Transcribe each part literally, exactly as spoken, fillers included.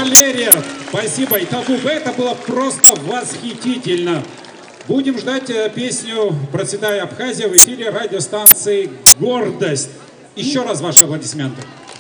Валерия, спасибо. И Табук, это было просто восхитительно. Будем ждать песню «Процветай Абхазия» в эфире радиостанции «Гордость». Еще раз ваши аплодисменты.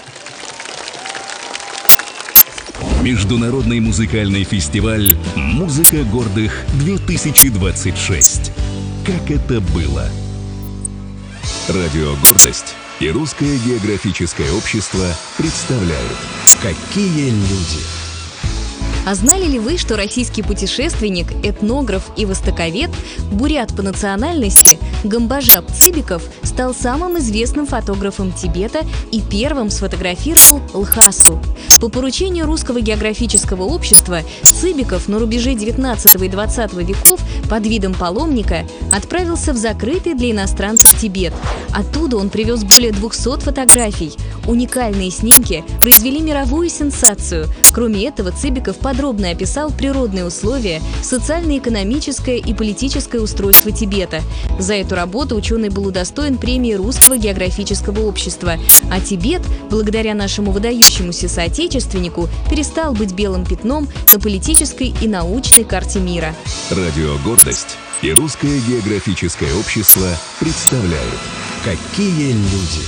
Международный музыкальный фестиваль «Музыка гордых-две тысячи двадцать шесть». Как это было? Радио «Гордость» и Русское географическое общество представляют «Какие люди». А знали ли вы, что российский путешественник, этнограф и востоковед, бурят по национальности, Гамбажап Цыбиков стал самым известным фотографом Тибета и первым сфотографировал Лхасу? По поручению Русского географического общества Цыбиков на рубеже девятнадцатого и двадцатого веков под видом паломника отправился в закрытый для иностранцев Тибет. Оттуда он привез более двухсот фотографий. Уникальные снимки произвели мировую сенсацию. Кроме этого, Цыбиков подробно описал природные условия, социально-экономическое и политическое устройство Тибета. За эту работу ученый был удостоен премии Русского географического общества. А Тибет, благодаря нашему выдающемуся соотечественнику, перестал быть белым пятном на политической и научной карте мира. Радио «Гордость» и Русское географическое общество представляют «Какие люди».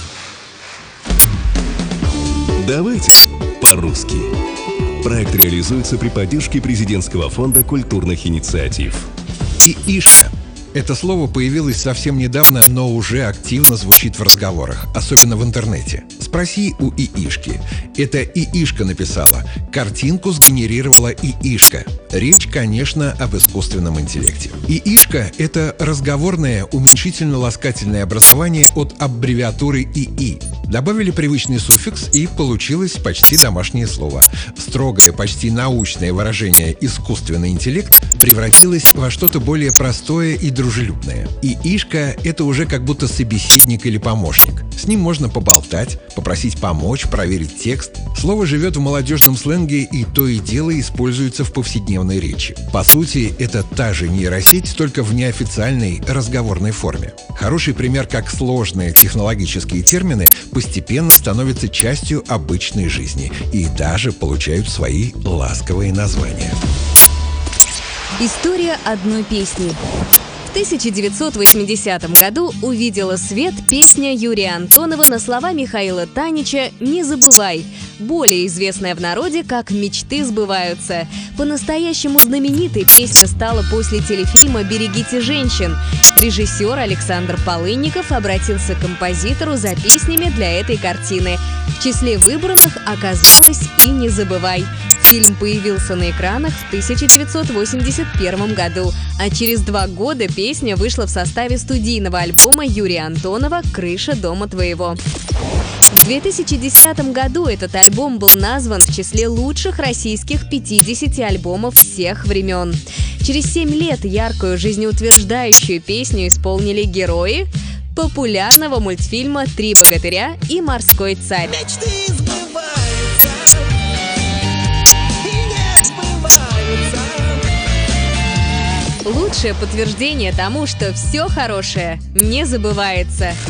Давайте по-русски. Проект реализуется при поддержке Президентского фонда культурных инициатив. ИИшка. Это слово появилось совсем недавно, но уже активно звучит в разговорах, особенно в интернете. Спроси у ИИшки. Это ИИшка написала. Картинку сгенерировала ИИшка. Речь, конечно, об искусственном интеллекте. ИИшка — это разговорное уменьшительно-ласкательное образование от аббревиатуры ИИ. Добавили привычный суффикс, и получилось почти домашнее слово. Строгое, почти научное выражение «искусственный интеллект» превратилось во что-то более простое и дружелюбное. ИИшка — это уже как будто собеседник или помощник. С ним можно поболтать, попросить помочь, проверить текст. Слово живет в молодежном сленге и то и дело используется в повседневной речи. По сути, это та же нейросеть, только в неофициальной разговорной форме. Хороший пример, как сложные технологические термины постепенно становятся частью обычной жизни и даже получают свои ласковые названия. История одной песни. В тысяча девятьсот восьмидесятом году увидела свет песня Юрия Антонова на слова Михаила Танича «Не забывай», более известная в народе как «Мечты сбываются». По-настоящему знаменитой песня стала после телефильма «Берегите женщин». Режиссер Александр Полынников обратился к композитору за песнями для этой картины. В числе выбранных оказалось и «Не забывай». Фильм появился на экранах в тысяча девятьсот восемьдесят первом году, а через два года песня вышла в составе студийного альбома Юрия Антонова «Крыша дома твоего». В две тысячи десятом году этот альбом был назван в числе лучших российских пятидесяти альбомов всех времен. Через семь лет яркую жизнеутверждающую песню исполнили герои популярного мультфильма «Три богатыря» и «Морской царь». Лучшее подтверждение тому, что все хорошее не забывается.